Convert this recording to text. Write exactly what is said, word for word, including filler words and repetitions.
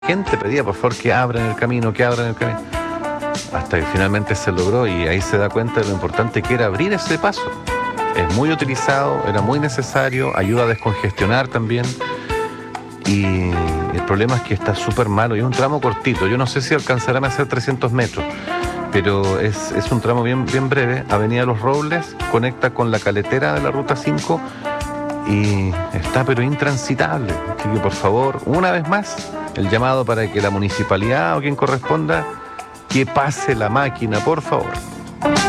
Gente pedía por favor que abran el camino, que abran el camino, hasta que finalmente se logró y ahí se da cuenta de lo importante que era abrir ese paso. Es muy utilizado, era muy necesario, ayuda a descongestionar también y el problema es que está súper malo y es un tramo cortito. Yo no sé si alcanzarán a hacer trescientos metros, pero es, es un tramo bien, bien breve. Avenida Los Robles conecta con la caletera de la Ruta cinco y está pero intransitable. Así que por favor, una vez más, el llamado para que la municipalidad o quien corresponda, que pase la máquina, por favor.